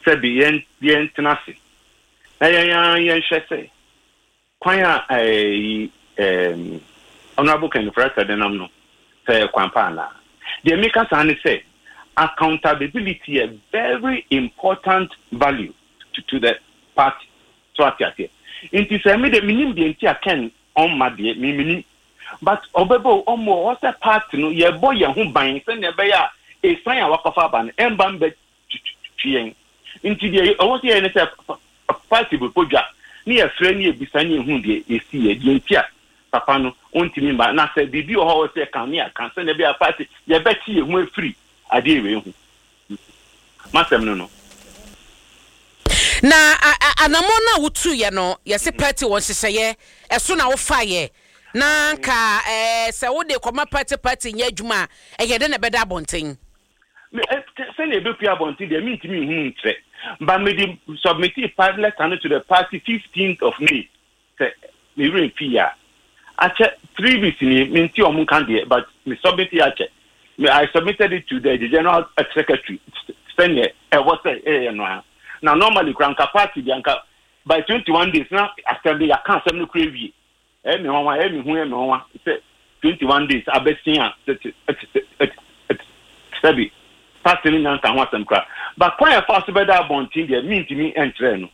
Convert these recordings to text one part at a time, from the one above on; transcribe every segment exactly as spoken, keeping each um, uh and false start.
sabi yen yen tenase na yen yen hwese kwan a um honorable Ken Frata denam no say kwan pa na the maker san say accountability a very important value to, to the party so atiate inti say me de minim de nti aken on ma de me minim but obebo omo o say party no ye boy ye ho ban say na be ya e san ya wakofa ban emba mbe twien inti de o say ye say party bo podwa ni ye frɛ ni ebisa ni ehu de esi ye de nti a papa no ontimi ba na say bibi o ho say kan ni aka say na be a party ye beti ye hu free ade ewe hu masem no no na anamona wutu ye no yesi party won hyehyeye eso na wo fa ye na ka eh se wo de koma party party nya adwuma eh ye de na beda bonten me say na be pia bonten de mi ntimi hu ntre but me dey submit a letter to the party fifteenth of May say me rein pia ache three weeks ni me nti o mun kan de but me submit it ache I submitted it to the, the general secretary send it uh, what's it eh no now normally cranka party bianca by twenty-one days now assembly I can't send no crazy eh me wan eh me hu eh me wan say twenty-one days abesia sabi party ni nan kan ho asem kra but kwanya fast be da bontin there mean to me entre no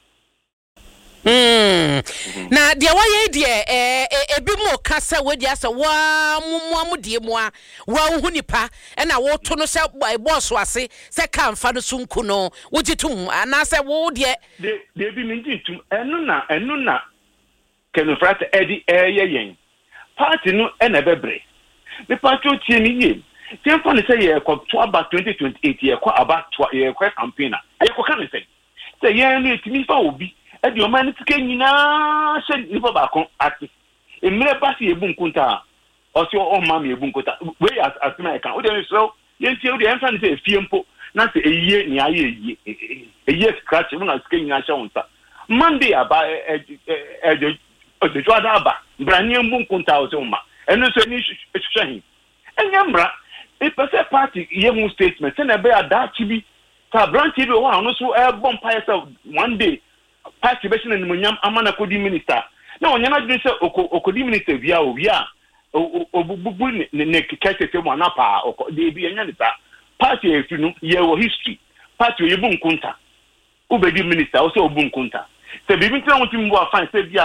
Mm. Mm-hmm. Na dia wa ye die eh ebi mo kasa we dia se wa mumu amudie mu a wa hu nipa e na wo to no se boss ase se kamfa no sunku no wo gitum ana se wo die de de bi mi gitum enu na enu na Ken Frata edi eye yen party no e na bebre the party o tie ni ye tie fa ne se ye ko to about twenty twenty-eight ye ko about ye ko campaign e ko kan se se ye ni timi fa obi edi o man tike nyina se nipa ba kon ati emre pasi ebunkunta o se o ma me ebunkunta we as as my kan o dey so yenti o dey enfa ne se fiempo na se eyiye ni aye eyiye eyiye scratch mu na tike nyina sha wonta monday aba e e o de jo ada aba brani ebunkunta o se o ma eno so ni hwehwehin enya mra e pese party ye mu statement se na be ada chibi ta branch bi o anu so e bomb yourself one day party beshin and munyam amana kodi minister na onyana dwe se okodi minister via o via obubu ne kekete mu anapa de bi enya ni ta party efinu ye wo history party ye bunkunta ubedi minister o se obunkunta se bibi ntina wonti mbo afan se bia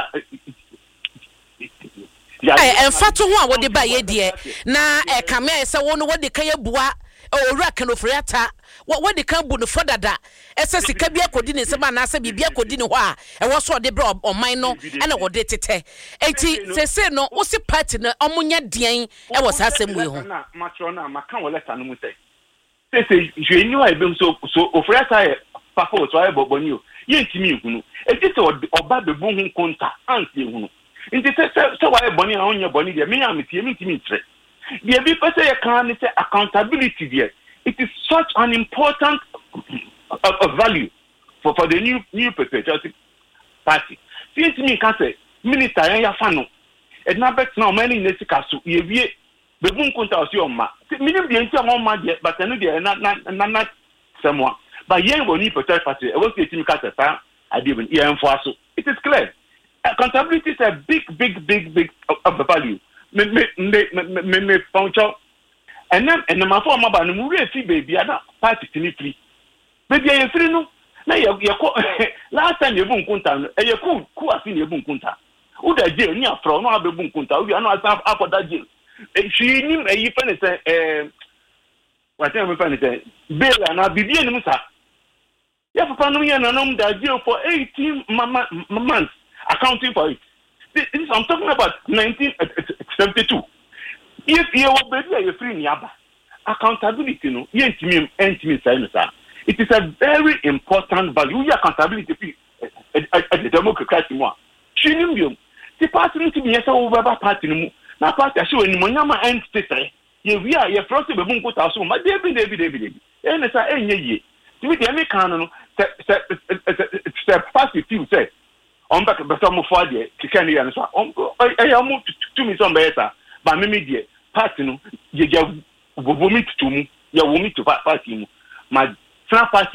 eh enfato ho a wode ba ye de na e kame se wo no wode kan abua owura Ken Frata what the can bu no for dada ese sika bia kodi ne se ba na se bibia kodi ne ho a e wo so de bra o man no e na wo de tete enti se se no wo si party no omunya dian e wo sa asem we ho na matro na maka wo letter no mu se se se jwenyu a be so so Frata e papa so ai boboni o ye ntimi hunu enti se oba be bu hu konta anse hunu enti se se wa e boni a onye boni de me am tie me ntimi tre the be person you can say accountability there. It is such an important uh, uh, value for, for the new new perpetuity party. Since me can say minister ya fano. And now bet now many in kasu ye wie be bun konta osi o ma. Minim de nti o ma de but no de na na na someone. But yen go new perpetuity party. E wo say timi ka say sa ade ben ye enfo aso. It is clear. Accountability is a big big big big of the value. me me me me me function and then and my former ba no mu re fi baby ada party tini free baby e free no na ye ye ko last time ye bu nkunta no e ye ku ku asi ye bu nkunta u da je ni afro no abebu nkunta u ya no asa akoda je e shi ni e yi fa ne se eh what am I fa ne se bela na bibi ni musa ya papa no ye na no da je for eighteen months accounting for it. This is, I'm talking about nineteen seventy-two. If you are baby, you're free niaba. Accountability, no, you ain't me, ain't me saying that. It is a very important value. You accountability at the democratic one. Shinium, the party to be a over party. Now, party, I show in Monama and State. You we are your first of a moon put our soul, my David, David, David. And it's a ye. To me, the American, party few say. On back but some for the can you answer on I am to me some better but me media party no you just vomit to me you vomit to party my party